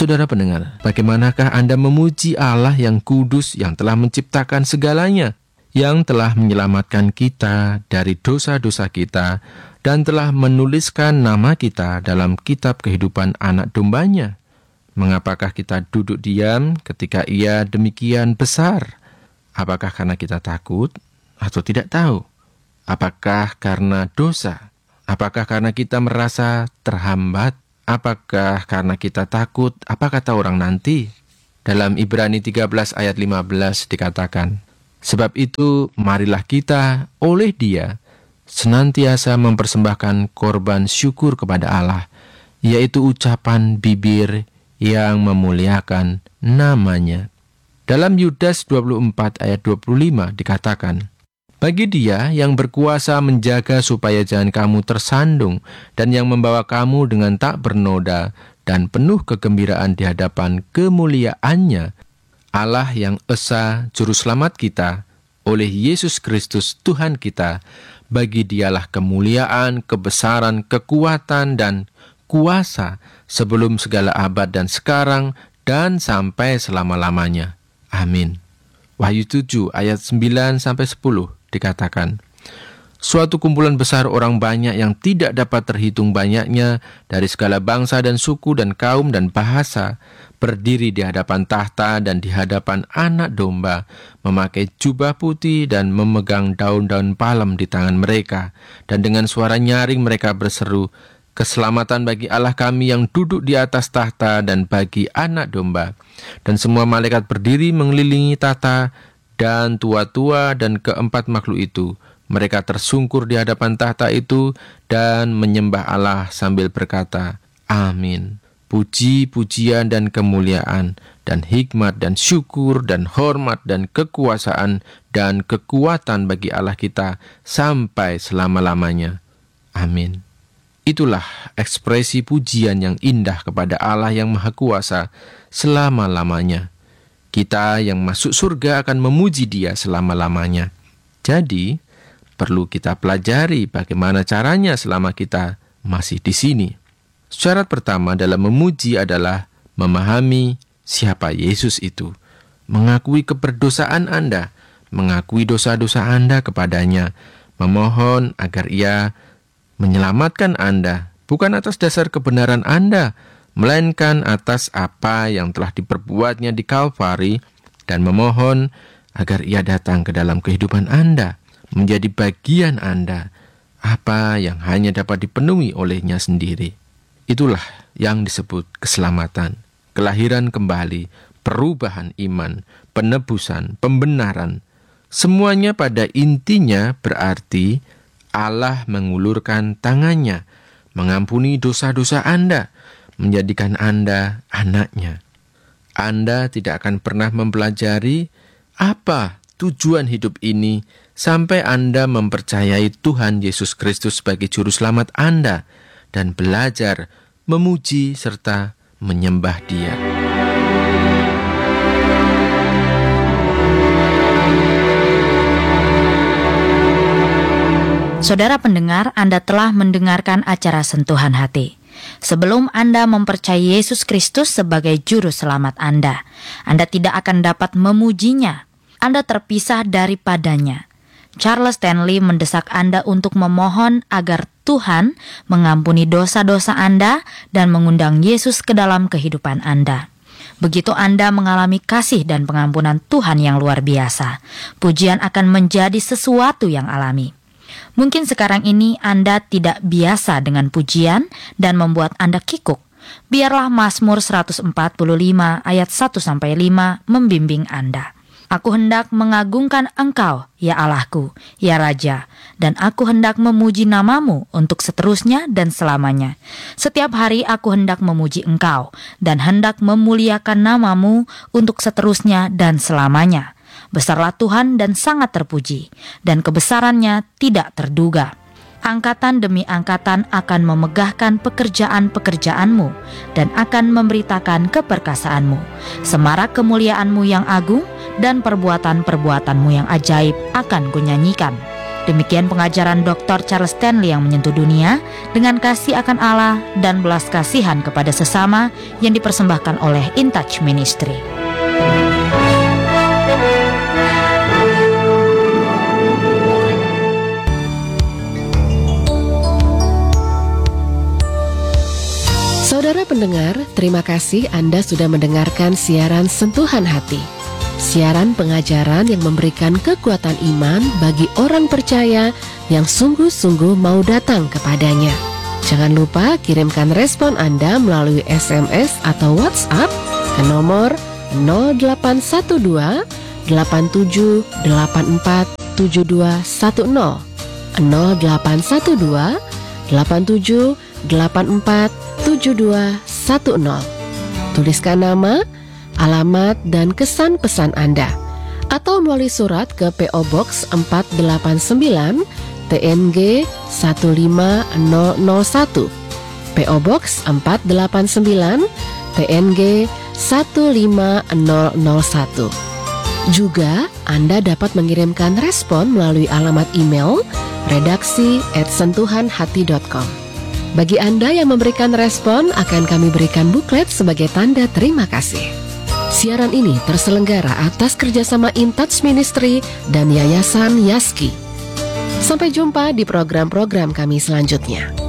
saudara pendengar, bagaimanakah Anda memuji Allah yang kudus, yang telah menciptakan segalanya, yang telah menyelamatkan kita dari dosa-dosa kita, dan telah menuliskan nama kita dalam kitab kehidupan anak domba-Nya? Mengapakah kita duduk diam ketika Ia demikian besar? Apakah karena kita takut atau tidak tahu? Apakah karena dosa? Apakah karena kita merasa terhambat? Apakah karena kita takut apa kata orang nanti? Dalam Ibrani 13 ayat 15 dikatakan, sebab itu marilah kita oleh Dia senantiasa mempersembahkan korban syukur kepada Allah, yaitu ucapan bibir yang memuliakan nama-Nya. Dalam Yudas 24 ayat 25 dikatakan, bagi Dia yang berkuasa menjaga supaya jalan kamu tersandung dan yang membawa kamu dengan tak bernoda dan penuh kegembiraan di hadapan kemuliaan-Nya, Allah yang Esa Juru Selamat kita, oleh Yesus Kristus Tuhan kita, bagi Dialah kemuliaan, kebesaran, kekuatan, dan kuasa sebelum segala abad dan sekarang dan sampai selama-lamanya. Amin. Wahyu 7 ayat 9-10 dikatakan, suatu kumpulan besar orang banyak yang tidak dapat terhitung banyaknya dari segala bangsa dan suku dan kaum dan bahasa berdiri di hadapan tahta dan di hadapan anak domba, memakai jubah putih dan memegang daun-daun palem di tangan mereka, dan dengan suara nyaring mereka berseru, keselamatan bagi Allah kami yang duduk di atas tahta dan bagi anak domba. Dan semua malaikat berdiri mengelilingi tahta dan tua-tua dan keempat makhluk itu. Mereka tersungkur di hadapan tahta itu dan menyembah Allah sambil berkata, Amin. Puji, pujian dan kemuliaan dan hikmat dan syukur dan hormat dan kekuasaan dan kekuatan bagi Allah kita sampai selama-lamanya. Amin. Itulah ekspresi pujian yang indah kepada Allah yang Maha Kuasa selama-lamanya. Kita yang masuk surga akan memuji Dia selama-lamanya. Jadi, perlu kita pelajari bagaimana caranya selama kita masih di sini. Syarat pertama dalam memuji adalah memahami siapa Yesus itu, mengakui keberdosaan Anda, mengakui dosa-dosa Anda kepadanya, memohon agar Ia menyelamatkan Anda, bukan atas dasar kebenaran Anda, melainkan atas apa yang telah diperbuatnya di Kalvari, dan memohon agar Ia datang ke dalam kehidupan Anda, menjadi bagian Anda, apa yang hanya dapat dipenuhi olehnya sendiri. Itulah yang disebut keselamatan, kelahiran kembali, perubahan iman, penebusan, pembenaran. Semuanya pada intinya berarti Allah mengulurkan tangannya, mengampuni dosa-dosa Anda, menjadikan Anda anak-Nya. Anda tidak akan pernah mempelajari apa tujuan hidup ini sampai Anda mempercayai Tuhan Yesus Kristus sebagai Juru Selamat Anda dan belajar memuji serta menyembah Dia. Saudara pendengar, Anda telah mendengarkan acara Sentuhan Hati. Sebelum Anda mempercayai Yesus Kristus sebagai Juru Selamat Anda tidak akan dapat memujinya. Anda terpisah daripadanya. Charles Stanley mendesak Anda untuk memohon agar Tuhan mengampuni dosa-dosa Anda dan mengundang Yesus ke dalam kehidupan Anda. Begitu Anda mengalami kasih dan pengampunan Tuhan yang luar biasa, pujian akan menjadi sesuatu yang alami. Mungkin sekarang ini Anda tidak biasa dengan pujian dan membuat Anda kikuk. Biarlah Mazmur 145 ayat 1-5 membimbing Anda. Aku hendak mengagungkan Engkau, ya Allahku, ya Raja, dan aku hendak memuji namamu untuk seterusnya dan selamanya. Setiap hari aku hendak memuji Engkau, dan hendak memuliakan namamu untuk seterusnya dan selamanya. Besarlah Tuhan dan sangat terpuji, dan kebesarannya tidak terduga. Angkatan demi angkatan akan memegahkan pekerjaan-pekerjaanmu dan akan memberitakan keperkasaanmu. Semarak kemuliaanmu yang agung dan perbuatan-perbuatanmu yang ajaib akan kunyanyikan. Demikian pengajaran Dr. Charles Stanley yang menyentuh dunia dengan kasih akan Allah dan belas kasihan kepada sesama yang dipersembahkan oleh In Touch Ministry. Saudara pendengar, terima kasih Anda sudah mendengarkan siaran Sentuhan Hati. Siaran pengajaran yang memberikan kekuatan iman bagi orang percaya yang sungguh-sungguh mau datang kepadanya. Jangan lupa kirimkan respon Anda melalui SMS atau WhatsApp ke nomor 0812 8784 7210 0812 8784 7210. Tuliskan nama, alamat, dan kesan pesan Anda, atau melalui surat ke PO Box 489 TNG 15001, PO Box 489 TNG 15001. Juga Anda dapat mengirimkan respon melalui alamat email redaksi@sentuhanhati.com. Bagi Anda yang memberikan respon, akan kami berikan buklet sebagai tanda terima kasih. Siaran ini terselenggara atas kerjasama In Touch Ministry dan Yayasan Yaski. Sampai jumpa di program-program kami selanjutnya.